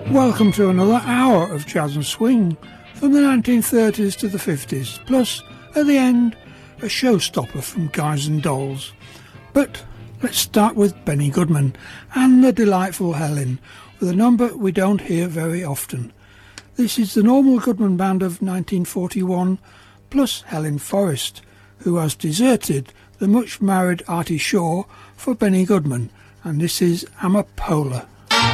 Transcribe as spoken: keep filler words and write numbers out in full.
Welcome to another hour of jazz and swing from the nineteen thirties to the fifties, plus, at the end, a showstopper from Guys and Dolls. But let's start with Benny Goodman and the delightful Helen, with a number we don't hear very often. This is the Normal Goodman Band of nineteen forty-one, plus Helen Forrest, who has deserted the much-married Artie Shaw for Benny Goodman, and this is Amapola.